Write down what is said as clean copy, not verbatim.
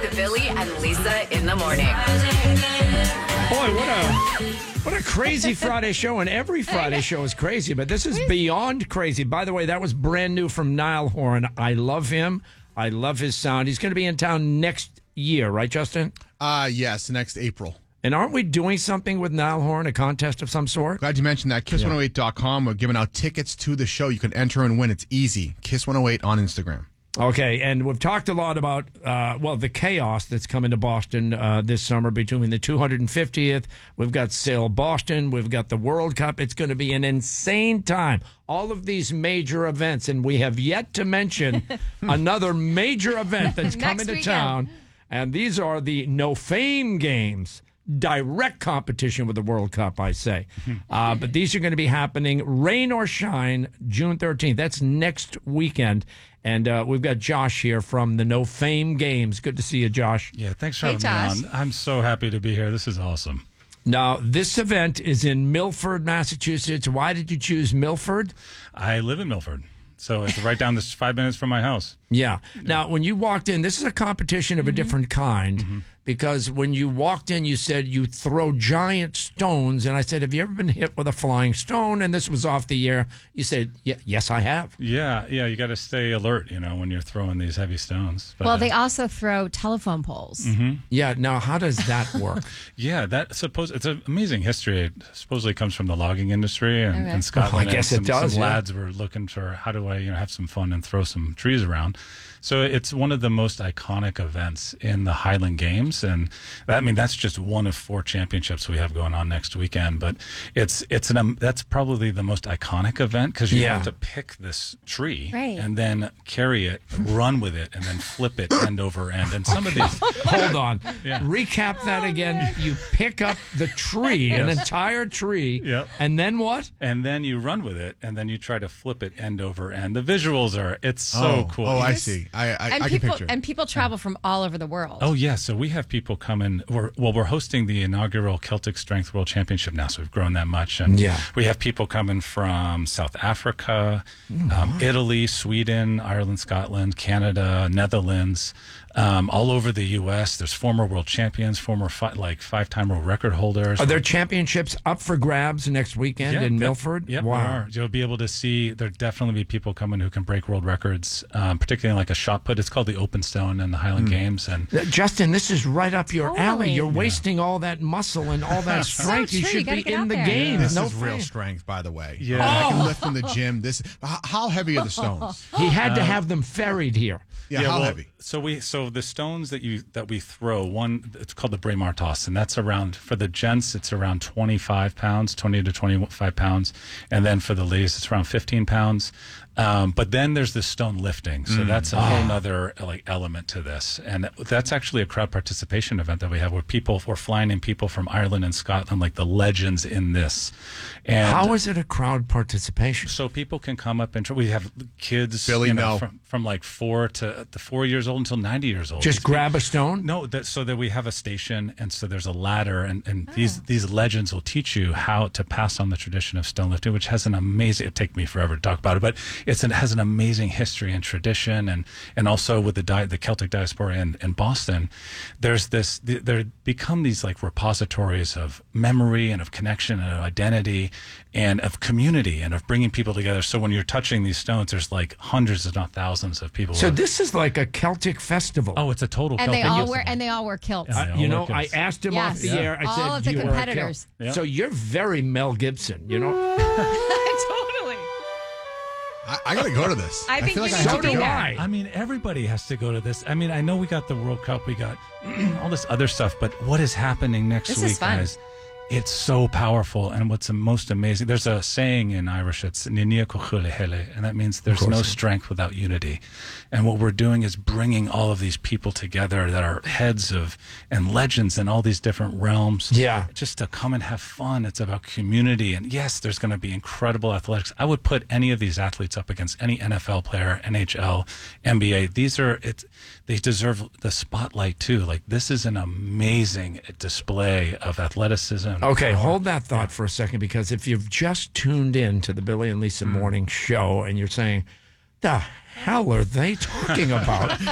The Billy and Lisa in the morning. Boy, what a crazy Friday show. And every Friday show is crazy, but this is beyond crazy. By the way, that was brand new from Niall Horan. I love him. I love his sound. He's going to be in town next year, right, Justin? Yes, next April. And aren't we doing something with Niall Horan, a contest of some sort? Glad you mentioned that. Kiss108.com. We're giving out tickets to the show. You can enter and win. It's easy. Kiss108 on Instagram. Okay, and we've talked a lot about, the chaos that's coming to Boston this summer between the 250th. We've got Sail Boston. We've got the World Cup. It's going to be an insane time. All of these major events, and we have yet to mention another major event that's coming to town, and these are the No Fame Games. Direct competition with the World Cup, I say. But these are going to be happening, rain or shine, June 13th. That's next weekend. And we've got Josh here from the No Fame Games. Good to see you, Josh. Yeah, thanks for having me on. I'm so happy to be here. This is awesome. Now, this event is in Milford, Massachusetts. Why did you choose Milford? I live in Milford. So it's right down this 5 minutes from my house. Yeah. Now, when you walked in, this is a competition of a different kind because when you walked in, you said you throw giant stones. And I said, have you ever been hit with a flying stone? And this was off the air. You said, yes, I have. Yeah. You got to stay alert, when you're throwing these heavy stones. But, they also throw telephone poles. Yeah. Now, how does that work? Yeah, it's an amazing history. It supposedly comes from the logging industry in Scotland. I guess it does. Some lads were looking for how do I have some fun and throw some trees around. So it's one of the most iconic events in the Highland Games, and that's just one of 4 championships we have going on next weekend. But that's probably the most iconic event because you have to pick this tree and then carry it, run with it, and then flip it end over end. And some of these, hold on, recap that again. Man. You pick up the tree, an entire tree, and then what? And then you run with it, and then you try to flip it end over end. The visuals it's so cool. Oh, I see. I can picture it. And people travel from all over the world. Oh, yeah. So we have people coming. We're hosting the inaugural Celtic Strength World Championship now, so we've grown that much. And we have people coming from South Africa, Italy, Sweden, Ireland, Scotland, Canada, Netherlands, all over the U.S. There's former world champions, former 5-time world record holders. Are there championships up for grabs next weekend in Milford? Yeah, wow. There are. You'll be able to see, there'll definitely be people coming who can break world records, particularly like a shot put. It's called the Open Stone in the Highland Games. And Justin, this is right up your alley. You're wasting all that muscle and all that strength. So you should be in the game. This is real strength, by the way. Yeah. I can lift in the gym. How heavy are the stones? He had to have them ferried here. How heavy? So the stones that we throw, it's called the Braemar toss, and that's around, for the gents it's around 25 pounds, 20 to 25 pounds, and then for the ladies it's around 15 pounds. But then there's the stone lifting, so that's a whole nother element to this, and that's actually a crowd participation event that we have where we're flying in people from Ireland and Scotland, like the legends in this. And how is it a crowd participation? So people can come up and we have kids, Billy, from like 4 years old until 90 years old. Just grab a stone? No, so that we have a station, and so there's a ladder, and these legends will teach you how to pass on the tradition of stone lifting, which has an amazing. It'd take me forever to talk about it, but it has an amazing history and tradition, and also with the Celtic diaspora in Boston, there become these repositories of memory and of connection and of identity and of community and of bringing people together. So when you're touching these stones, there's hundreds, if not thousands, of people. So this is like a Celtic festival. Oh, it's a total and Celtic festival. And they all wear kilts. I asked him off the air. I said, all of the competitors. So you're very Mel Gibson, Totally. I got to go to this. I think feel you like need I have to be go. there. I mean, everybody has to go to this. I mean, I know we got the World Cup, we got all this other stuff, but what is happening next This week, is fun. guys? It's so powerful, and what's the most amazing, there's a saying in Irish, it's Nínia co chula hele, and that means there's no strength without unity. And what we're doing is bringing all of these people together that are heads of and legends in all these different realms, just to come and have fun. It's about community, and yes, there's going to be incredible athletics. I would put any of these athletes up against any NFL player, NHL, NBA. They deserve the spotlight too. This is an amazing display of athleticism. Okay, hold that thought for a second, because if you've just tuned in to the Billy and Lisa Morning Show and you're saying, the hell are they talking about?